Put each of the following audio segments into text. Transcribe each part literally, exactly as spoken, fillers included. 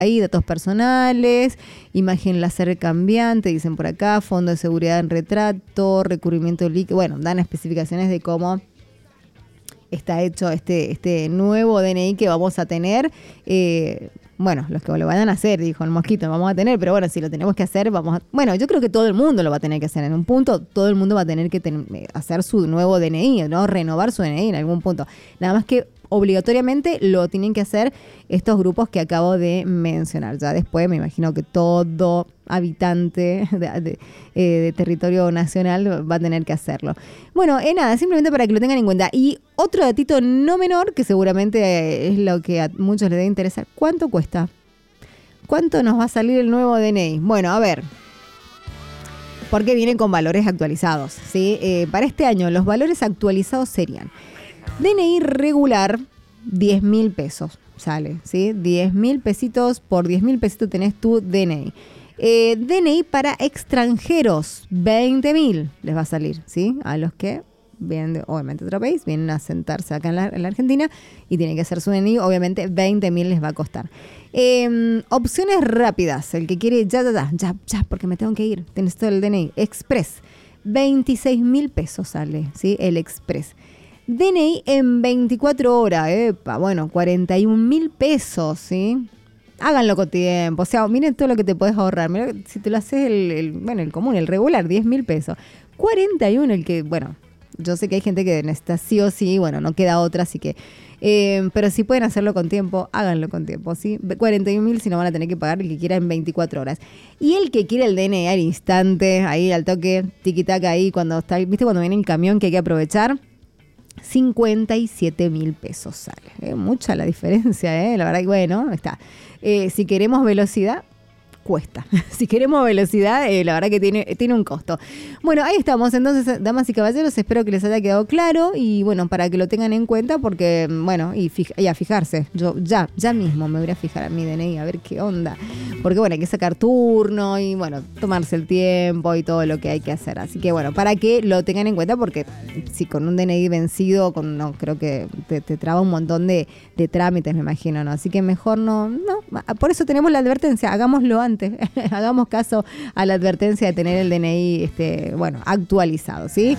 Ahí datos personales, imagen láser cambiante, dicen por acá, fondo de seguridad en retrato, recubrimiento líquido. Bueno, dan especificaciones de cómo está hecho este, este nuevo D N I que vamos a tener. Eh, bueno, los que lo vayan a hacer, dijo el mosquito, vamos a tener, pero bueno, si lo tenemos que hacer, vamos a... Bueno, yo creo que todo el mundo lo va a tener que hacer. En un punto, todo el mundo va a tener que ten, hacer su nuevo D N I, ¿no? Renovar su D N I en algún punto. Nada más que obligatoriamente lo tienen que hacer estos grupos que acabo de mencionar. Ya después me imagino que todo habitante de, de, eh, de territorio nacional va a tener que hacerlo. Bueno, eh, nada, simplemente para que lo tengan en cuenta. Y otro datito no menor, que seguramente es lo que a muchos les debe interesar. ¿Cuánto cuesta? ¿Cuánto nos va a salir el nuevo D N I? Bueno, a ver, porque vienen con valores actualizados, ¿sí? Eh, para este año los valores actualizados serían D N I regular, diez mil pesos sale, ¿sí? diez mil pesitos, por diez mil pesitos tenés tu D N I. Eh, D N I para extranjeros, veinte mil les va a salir, ¿sí? A los que vienen de, obviamente, otro país, vienen a sentarse acá en la, en la Argentina y tienen que hacer su D N I, obviamente veinte mil les va a costar. Eh, opciones rápidas, el que quiere ya, ya, ya, ya, ya, porque me tengo que ir, tenés todo el D N I. Express, veintiséis mil pesos sale, ¿sí? El Express. D N I en veinticuatro horas, epa, bueno, cuarenta y un mil pesos, ¿sí? Háganlo con tiempo, o sea, miren todo lo que te podés ahorrar. Mirá, si te lo haces el, el, bueno, el común, el regular, diez mil pesos. cuarenta y uno el que, bueno, yo sé que hay gente que necesita sí o sí, bueno, no queda otra, así que, eh, pero si pueden hacerlo con tiempo, háganlo con tiempo, ¿sí? cuarenta y un mil si no van a tener que pagar el que quiera en veinticuatro horas. Y el que quiere el D N I al instante, ahí al toque, tiquitaca ahí, cuando está, ¿viste? Cuando viene el camión que hay que aprovechar. cincuenta y siete mil pesos sale. Eh, mucha la diferencia, ¿eh? La verdad que bueno, está. Eh, si queremos velocidad, cuesta. Si queremos velocidad, eh, la verdad que tiene, tiene un costo. Bueno, ahí estamos. Entonces, damas y caballeros, espero que les haya quedado claro y bueno, para que lo tengan en cuenta porque, bueno, y, fija, y a fijarse. Yo ya, ya mismo me voy a fijar a mi D N I a ver qué onda. Porque bueno, hay que sacar turno y bueno, tomarse el tiempo y todo lo que hay que hacer. Así que bueno, para que lo tengan en cuenta porque si con un D N I vencido, con, no, creo que te, te traba un montón de, de trámites, me imagino, ¿no? Así que mejor no, no. Por eso tenemos la advertencia, hagámoslo antes. Hagamos caso a la advertencia de tener el D N I este, bueno, actualizado, ¿sí?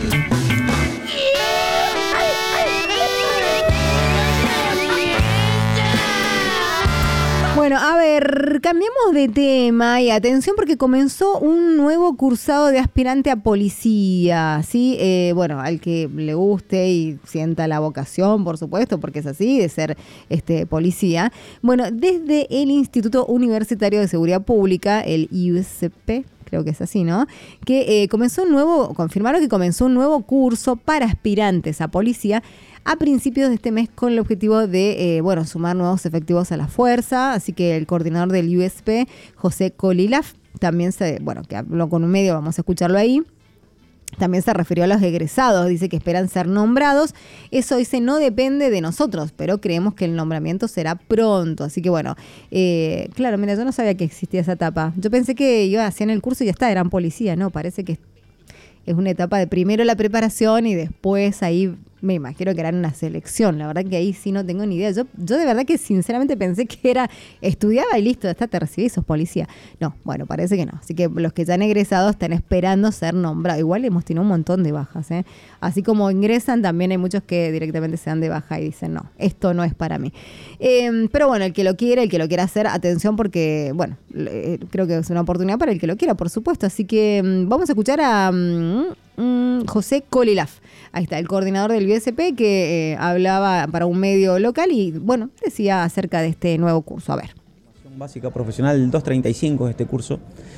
Bueno, a ver, cambiamos de tema y atención porque comenzó un nuevo cursado de aspirante a policía, ¿sí? Eh, bueno, al que le guste y sienta la vocación, por supuesto, porque es así, de ser este, policía. Bueno, desde el Instituto Universitario de Seguridad Pública, el I U S P, creo que es así, ¿no? Que eh, comenzó un nuevo, confirmaron que comenzó un nuevo curso para aspirantes a policía a principios de este mes con el objetivo de, eh, bueno, sumar nuevos efectivos a la fuerza. Así que el coordinador del I U S P, José Kolilaf, también se, bueno, que habló con un medio, vamos a escucharlo ahí. También se refirió a los egresados, dice que esperan ser nombrados. Eso dice no depende de nosotros, pero creemos que el nombramiento será pronto. Así que bueno, eh, claro, mira, yo no sabía que existía esa etapa. Yo pensé que iba hacían el curso y ya está, eran policía, no, parece que es una etapa de primero la preparación y después ahí me imagino que era una selección. La verdad que ahí sí no tengo ni idea. Yo, yo de verdad que sinceramente pensé que era, estudiaba y listo, ya está, te recibís, sos policía. No, bueno, parece que no. Así que los que ya han egresado están esperando ser nombrados. Igual hemos tenido un montón de bajas, ¿eh? Así como ingresan, también hay muchos que directamente se dan de baja y dicen, no, esto no es para mí. Eh, pero bueno, el que lo quiere, el que lo quiera hacer, atención porque, bueno, eh, creo que es una oportunidad para el que lo quiera, por supuesto. Así que um, vamos a escuchar a um, um, José Kolilaf. Ahí está, el coordinador del I U S P que eh, hablaba para un medio local y, bueno, decía acerca de este nuevo curso. A ver. Básica profesional doscientos treinta y cinco es este curso.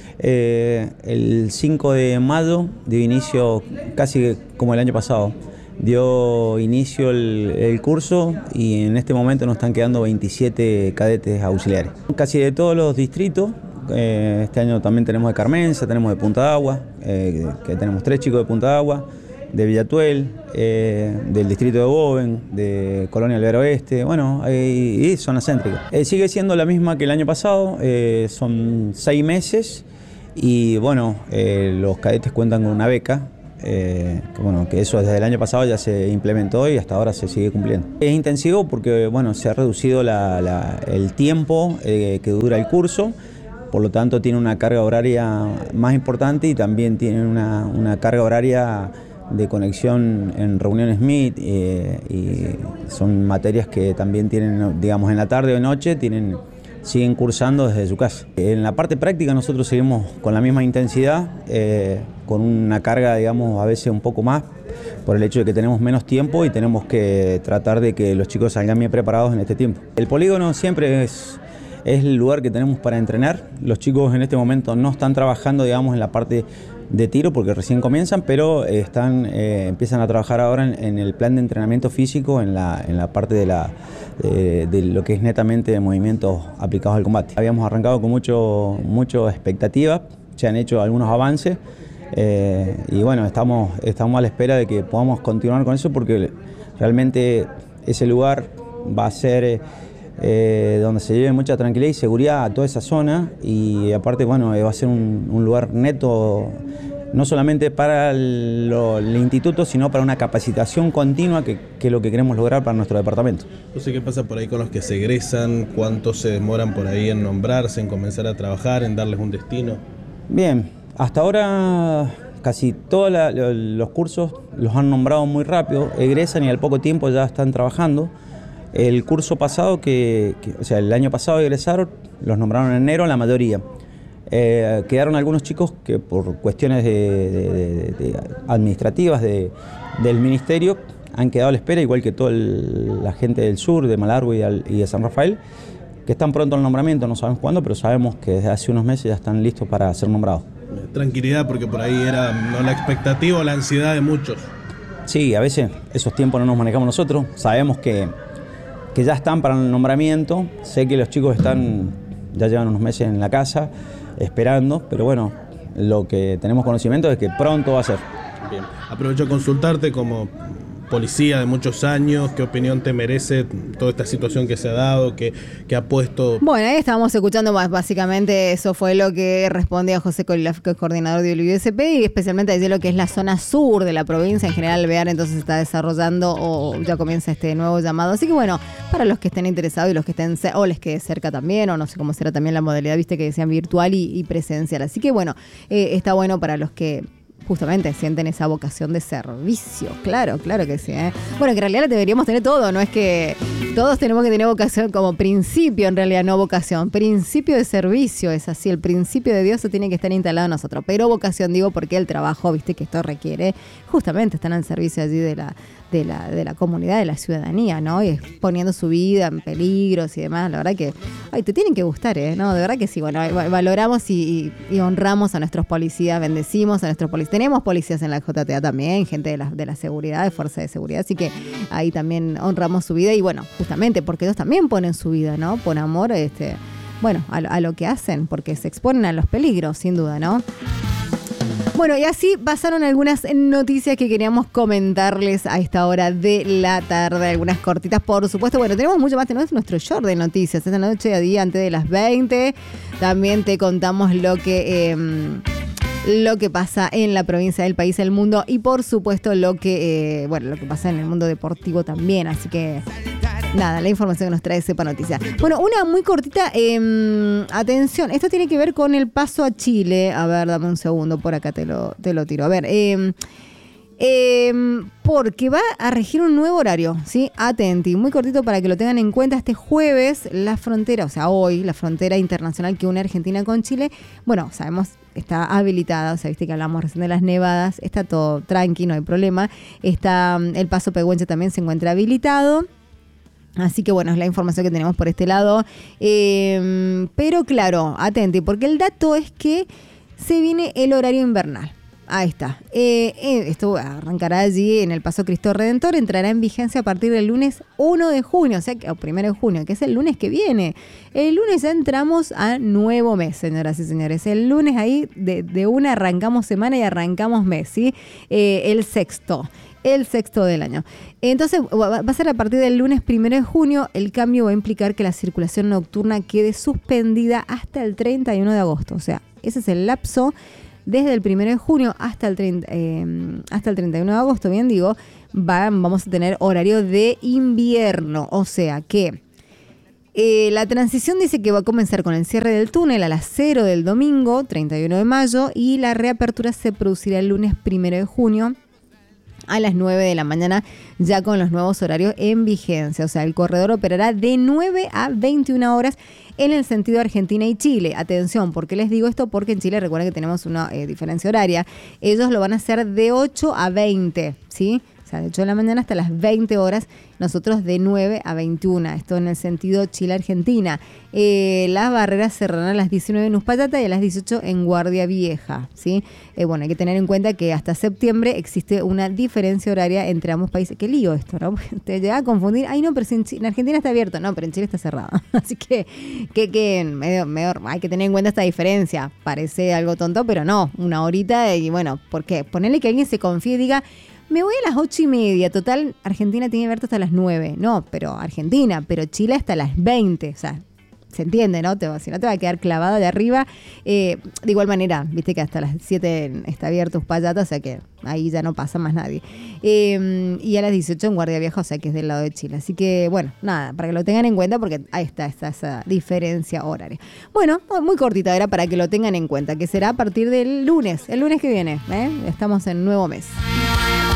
Eh, el cinco de mayo dio inicio, casi como el año pasado, dio inicio el, el curso y en este momento nos están quedando veintisiete cadetes auxiliares. Casi de todos los distritos. Eh, este año también tenemos de Carmenza, tenemos de Punta de Agua, eh, que tenemos tres chicos de Punta de Agua, de Villatuel, eh, del distrito de Boven, de Colonia Alvear Oeste, bueno, eh, y zona céntrica. Eh, sigue siendo la misma que el año pasado, eh, son seis meses y bueno, eh, los cadetes cuentan con una beca eh, que, bueno, que eso desde el año pasado ya se implementó y hasta ahora se sigue cumpliendo. Es intensivo porque bueno, se ha reducido la, la, el tiempo eh, que dura el curso, por lo tanto tiene una carga horaria más importante y también tiene una, una carga horaria de conexión en reuniones Meet eh, y son materias que también tienen, digamos, en la tarde o noche, tienen, siguen cursando desde su casa. En la parte práctica nosotros seguimos con la misma intensidad, eh, con una carga, digamos, a veces un poco más, por el hecho de que tenemos menos tiempo y tenemos que tratar de que los chicos salgan bien preparados en este tiempo. El polígono siempre es, es el lugar que tenemos para entrenar. Los chicos en este momento no están trabajando, digamos, en la parte de tiro porque recién comienzan, pero están, eh, empiezan a trabajar ahora en, en el plan de entrenamiento físico, en la, en la parte de, la, de, de lo que es netamente de movimientos aplicados al combate. Habíamos arrancado con mucho, mucho expectativa, se han hecho algunos avances eh, y bueno, estamos, estamos a la espera de que podamos continuar con eso porque realmente ese lugar va a ser Eh, donde se lleve mucha tranquilidad y seguridad a toda esa zona y aparte bueno, va a ser un, un lugar neto no solamente para el, lo, el instituto, sino para una capacitación continua que, que es lo que queremos lograr para nuestro departamento. No sé qué pasa por ahí con los que se egresan, cuánto se demoran por ahí en nombrarse, en comenzar a trabajar, en darles un destino. Bien, hasta ahora casi todos la, los cursos los han nombrado muy rápido, egresan y al poco tiempo ya están trabajando. El curso pasado, que, que, o sea, el año pasado egresaron, los nombraron en enero la mayoría. Eh, quedaron algunos chicos que por cuestiones de, de, de, de administrativas de, del ministerio han quedado a la espera, igual que toda la gente del sur, de Malargüe y, al, y de San Rafael, que están pronto al nombramiento, no sabemos cuándo, pero sabemos que desde hace unos meses ya están listos para ser nombrados. Tranquilidad, porque por ahí era no la expectativa o la ansiedad de muchos. Sí, a veces esos tiempos no nos manejamos nosotros, sabemos que que ya están para el nombramiento. Sé que los chicos están, ya llevan unos meses en la casa esperando, pero bueno, lo que tenemos conocimiento es que pronto va a ser. Bien. Aprovecho a consultarte como policía de muchos años, ¿qué opinión te merece toda esta situación que se ha dado, que, que ha puesto? Bueno, ahí estábamos escuchando más, básicamente eso fue lo que respondía José Colilaf, que es coordinador de U S P, y especialmente decir lo que es la zona sur de la provincia. En general, Alvear entonces está desarrollando o ya comienza este nuevo llamado. Así que bueno, para los que estén interesados y los que estén, o les quede cerca también, o no sé cómo será también la modalidad, viste que decían virtual y, y presencial. Así que bueno, eh, está bueno para los que justamente sienten esa vocación de servicio. Claro, claro que sí, ¿eh? Bueno, que en realidad deberíamos tener todo, no es que todos tenemos que tener vocación como principio, en realidad no vocación, principio de servicio, es así, el principio de Dios se tiene que estar instalado en nosotros, pero vocación digo porque el trabajo, viste que esto requiere, justamente están al servicio allí de la, de la, de la comunidad, de la ciudadanía, ¿no? Y poniendo su vida en peligros y demás, la verdad que, ay, te tienen que gustar, ¿eh? No, de verdad que sí, bueno, valoramos y, y, y honramos a nuestros policías, bendecimos a nuestros policías. Tenemos policías en la J T A también, gente de la, de la seguridad, de fuerza de seguridad, así que ahí también honramos su vida y bueno, justamente porque ellos también ponen su vida, ¿no? Por amor, este, bueno, a, a lo que hacen, porque se exponen a los peligros, sin duda, ¿no? Bueno, y así pasaron algunas noticias que queríamos comentarles a esta hora de la tarde, algunas cortitas, por supuesto. Bueno, tenemos mucho más, tenemos nuestro short de noticias, esta noche a día antes de las veinte, también te contamos lo que... Eh, lo que pasa en la provincia, del país, el mundo y por supuesto lo que eh, bueno, lo que pasa en el mundo deportivo también, así que nada, la información que nos trae Sepa Noticias. Bueno, una muy cortita, eh, atención, esto tiene que ver con el paso a Chile. A ver, dame un segundo, por acá te lo, te lo tiro. A ver, eh, eh, porque va a regir un nuevo horario, ¿sí? Atenti, muy cortito para que lo tengan en cuenta. Este jueves, la frontera, o sea, hoy, la frontera internacional que une Argentina con Chile, bueno, sabemos, está habilitada, o sea, viste que hablamos recién de las nevadas, está todo tranqui, no hay problema. Está, el paso Pehuenche también se encuentra habilitado. Así que bueno, es la información que tenemos por este lado. Eh, pero claro, atenti, porque el dato es que se viene el horario invernal. Ahí está. Eh, eh, esto arrancará allí en el Paso Cristo Redentor, entrará en vigencia a partir del lunes primero de junio, o sea, o primero de junio, que es el lunes que viene. El lunes ya entramos a nuevo mes, señoras y señores. El lunes ahí de, de una arrancamos semana y arrancamos mes, ¿sí? Eh, el sexto. El sexto del año. Entonces va a ser a partir del lunes primero de junio. El cambio va a implicar que la circulación nocturna quede suspendida hasta el treinta y uno de agosto. O sea, ese es el lapso desde el primero de junio hasta el, treinta, eh, hasta el treinta y uno de agosto, bien digo, va, vamos a tener horario de invierno. O sea que eh, la transición dice que va a comenzar con el cierre del túnel a las cero del domingo, treinta y uno de mayo, y la reapertura se producirá el lunes primero de junio a las nueve de la mañana, ya con los nuevos horarios en vigencia. O sea, el corredor operará de nueve a veintiuna horas en el sentido Argentina y Chile. Atención, ¿por qué les digo esto? Porque en Chile recuerden que tenemos una eh, diferencia horaria. Ellos lo van a hacer de ocho a veinte, ¿sí? O sea, de ocho de la mañana hasta las veinte horas, nosotros de nueve a veintiuna. Esto en el sentido Chile-Argentina. Eh, las barreras cerrarán a las diecinueve en Uspallata y a las dieciocho en Guardia Vieja, ¿sí? Eh, bueno, hay que tener en cuenta que hasta septiembre existe una diferencia horaria entre ambos países. Qué lío esto, ¿no? Te llega a confundir. Ay, no, pero si en, Ch- en Argentina está abierto. No, pero en Chile está cerrado. Así que, que, que medio, medio, hay que tener en cuenta esta diferencia. Parece algo tonto, pero no. Una horita y bueno, ¿por qué? Ponerle que alguien se confíe y diga... Me voy a las ocho y media, total, Argentina tiene abierto hasta las nueve. No, pero Argentina, pero Chile hasta las veinte. O sea, se entiende, ¿no? Te, si no te va a quedar clavada de arriba. Eh, de igual manera, viste que hasta las siete está abierto Uspallata, o sea que ahí ya no pasa más nadie. Eh, y a las dieciocho en Guardia Vieja, o sea que es del lado de Chile. Así que, bueno, nada, para que lo tengan en cuenta porque ahí está, está esa diferencia horaria. Bueno, muy cortita era para que lo tengan en cuenta, que será a partir del lunes, el lunes que viene, ¿eh? Estamos en nuevo mes.